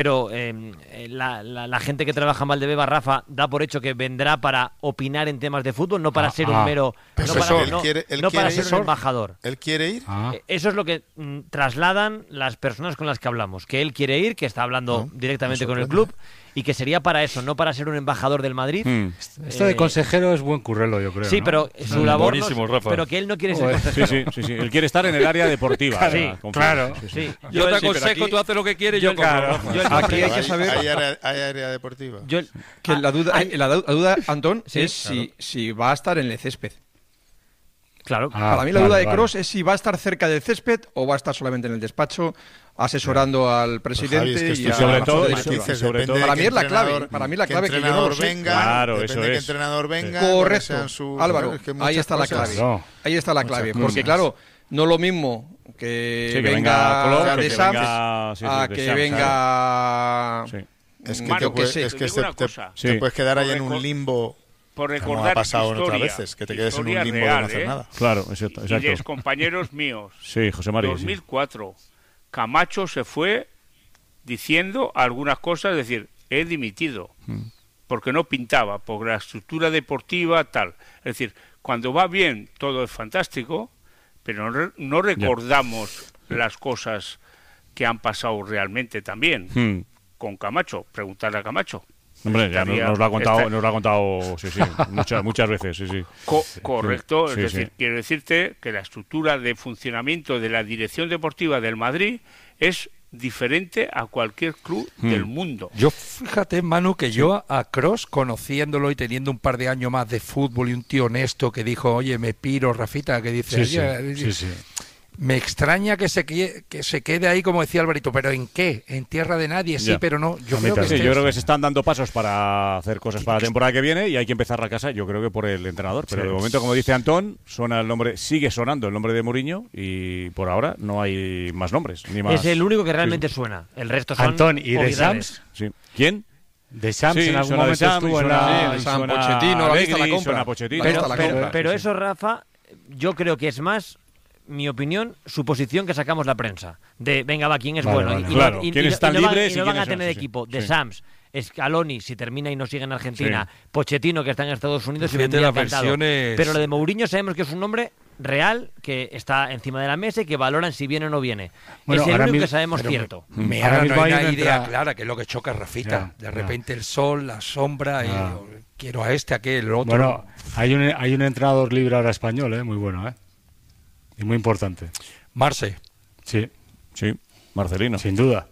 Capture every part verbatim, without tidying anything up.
Pero eh, la, la, la gente que trabaja en Valdebeba, Rafa, da por hecho que vendrá para opinar en temas de fútbol, no para ah, ser ah, un mero... No para, él no, quiere, él no para quiere ser ir, un embajador. ¿Él quiere ir? Ah. Eh, Eso es lo que mm, trasladan las personas con las que hablamos. Que él quiere ir, que está hablando No, directamente no con el sorprende. club, y que sería para eso, no para ser un embajador del Madrid. Hmm. Esto de Eh, consejero es buen currelo, yo creo. Sí, ¿no? pero su labor no- Buenísimo, Rafa. pero que él no quiere ser Joder. consejero. Sí, sí, sí, sí. Él quiere estar en el área deportiva. Sí, eh, con- claro. sí, sí. Sí. Yo te el- aconsejo, tú haces lo que quieres y yo, yo- compro. claro. Rafa. Yo el Aquí nombre- hay que saber- Hay área, hay área deportiva. yo el- Que la duda, Ah, la, du- la duda, Antón, Sí, es si, si va a estar en el césped. Claro. Ah, Para mí la vale, duda de vale. Kroos es si va a estar cerca del césped o va a estar solamente en el despacho asesorando al presidente Javi, es que y esto a sobre la todo- junta Lo que directiva. dices, sobre depende todo- de Para qué mí es la clave, entrenador- para mí la qué clave que yo no lo entrenador sé. venga, Claro, depende eso de qué es. entrenador venga, Correcto. cuáles sean sus- Álvaro, es que ahí muchas está la cosas. clave. No. Ahí está la Muchas clave. cosas. Porque claro, no lo mismo que, Sí, que venga, venga Klopp, de que Sams venga- sí, sí, a de que Sams, venga... Sí. Es que Manu, te, que puede- sé, es te que digo se- una te- cosa. te Sí. puedes quedar ahí Por en un recor- limbo, Por como recordar ha pasado en otras historia, veces, que te quedes en un historia limbo de real, no hacer ¿eh? nada. Claro, exacto. Y de exacto. compañeros míos. Sí, José María. sí. dos mil cuatro, Camacho se fue diciendo algunas cosas, es decir, he dimitido, porque no pintaba, por la estructura deportiva, tal. Es decir, cuando va bien todo es fantástico, pero no, re- no recordamos las cosas que han pasado realmente también Hmm. con Camacho. Preguntarle a Camacho. Hombre, ya nos, Estaría- nos lo ha contado, esta- nos lo ha contado, sí, sí, muchas, muchas veces, sí, sí. Co- correcto, Sí, es sí, decir, sí. quiero decirte que la estructura de funcionamiento de la dirección deportiva del Madrid es diferente a cualquier club Hmm. del mundo. Yo fíjate, Manu, que yo a Kroos, conociéndolo y teniendo un par de años más de fútbol y un tío honesto que dijo, oye, me piro, Rafita, que dice, Sí, sí, "Oye, sí, sí. me extraña que se, quie- que se quede ahí, como decía Alvarito, pero ¿en qué? ¿En tierra de nadie? Sí, Ya. pero no. Yo A mí creo que también. Sí, este yo es- creo que se están dando pasos para hacer cosas para la temporada que viene y hay que empezar la casa, yo creo que por el entrenador. Pero Sí. de momento, como dice Antón, suena el nombre, sigue sonando el nombre de Mourinho y por ahora no hay más nombres. Ni más. Es el único que realmente suena. El resto son Antón, ¿y de obviedades. Sams? Sí. ¿Quién? De Sams Sí, en algún suena de momento Sams, estuvo en suena- la... Sí, Sam suena Pochettino, la lista la Allegri, compra. suena Pochettino. La Pero, lista la pero, compra. pero Sí, sí. eso, Rafa, yo creo que es más mi opinión, suposición que sacamos la prensa. De, venga, va, ¿quién es Vale, bueno? vale. Y, y Claro, no, y- ¿quiénes y no- están y no van- libres y y no van a quiénes tener son? Sí, equipo. sí. De Sí. Sams, Scaloni, si termina y no sigue en Argentina, Sí. Pochettino, que está en Estados Unidos, y Fíjate vendría las encantado. versiones- Pero lo de Mourinho sabemos que es un nombre real, que está encima de la mesa y que valoran si viene o no viene. Bueno, es el ahora único mismo- que sabemos pero- cierto. Me Ahora ahora mismo no hay hay una una idea entrada- clara, que es lo que choca a Rafita. Ya, de ya. repente el sol, la sombra, y Ya. oh, quiero a este, a aquel, el otro. Bueno, hay un, hay un entrenador libre ahora español, ¿eh? Muy bueno, ¿eh? Y muy importante. Marse. Sí, Sí, Marcelino. sin duda.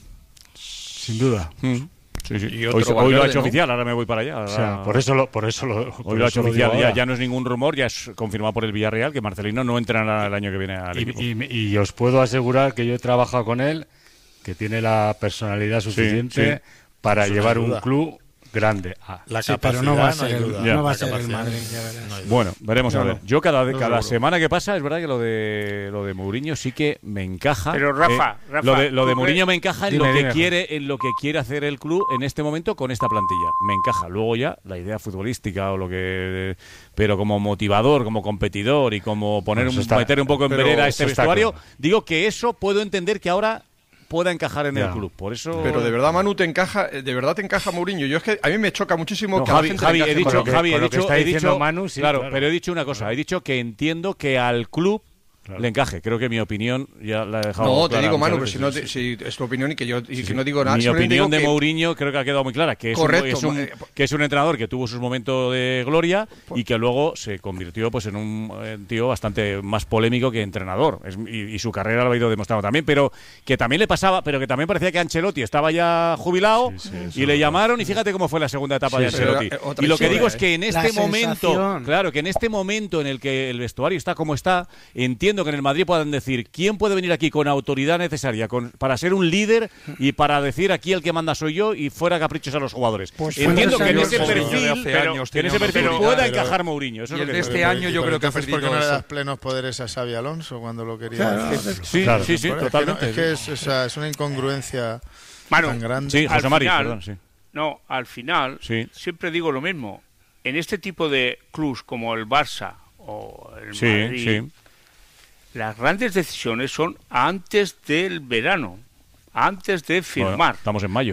Sin duda. Mm. Sí, sí. Y Hoy, otro se- hoy lo ha Valverde, hecho ¿no? oficial, ahora me voy para allá. O ahora- sea, por eso lo, por eso lo, por Hoy lo ha eso hecho lo digo oficial, ya, ahora. ya no es ningún rumor, ya es confirmado por el Villarreal que Marcelino no entrará el año que viene al equipo. Y, y- y os puedo asegurar que yo he trabajado con él, que tiene la personalidad suficiente sí. para Eso no llevar hay un duda. club grande. Ah, La Sí, capacidad, pero no va a no ser hay el, duda. Ya. no va a La ser el capacidad, Madrid. no ya hay verás. duda. Bueno, veremos a No, ver. no. Yo cada, No cada seguro. semana que pasa, es verdad que lo de lo de Mourinho sí que me encaja. Pero, Rafa, eh, Rafa, lo de, lo de tú Mourinho ves- me encaja en Dime, lo que dime, quiere, en lo que quiere hacer el club en este momento con esta plantilla. Me encaja. Luego ya la idea futbolística o lo que, pero como motivador, como competidor y como poner Bueno, eso un, está- meter un poco en pero vereda a este eso está vestuario, claro. digo que eso puedo entender que ahora pueda encajar en Ya. el club. Por eso. Pero de verdad, Manu, te encaja, de verdad te encaja Mourinho. Yo es que a mí me choca muchísimo No, que a la Javi, gente le Javi, encaje he dicho, con lo que- Javi, he con lo que dicho, está he diciendo dicho- Manu, sí, claro, claro. pero he dicho una cosa, he dicho que entiendo que al club Claro. le encaje. Creo que mi opinión ya la he dejado No, te clara digo, muchas Manu, pero veces. si, no te- Sí, si es tu opinión y que yo, y sí, que sí. no digo nada. Mi simplemente opinión digo de que- Mourinho creo que ha quedado muy clara, que es, Correcto, un, es un- eh, que es un entrenador que tuvo sus momentos de gloria y que luego se convirtió pues en un eh, tío bastante más polémico que entrenador. Es- y, y su carrera lo ha ido demostrando también, pero que también le pasaba, pero que también parecía que Ancelotti estaba ya jubilado Sí, sí, eso y le es llamaron y fíjate cómo fue la segunda etapa Sí, de sí. Ancelotti. Pero, eh, otra Y lo que historia, digo es eh. que en este La momento, sensación. claro, que en este momento en el que el vestuario está como está, entiendo que en el Madrid puedan decir quién puede venir aquí con autoridad necesaria con, para ser un líder y para decir aquí el que manda soy yo y fuera caprichos a los jugadores. Pues Entiendo fue que en el ese señor perfil, de hace pero- años que en ese tenía perfil una pueda autoridad, encajar pero- Mourinho. Eso y es lo el que de digo. este año yo Pero creo que ha entonces, ¿por qué perdido no le eso. das plenos poderes a Xavi Alonso cuando lo quería Claro, decir? es- Sí, Claro. sí, sí, Por- es que no- totalmente. Es que es, o sea, es una incongruencia Manu, tan grande. Sí, al José Mari, final- perdón, sí. No, al final, Sí. siempre digo lo mismo. En este tipo de clubs como el Barça o el Sí, Madrid, sí. las grandes decisiones son antes del verano. antes de firmar. Bueno, estamos en mayo.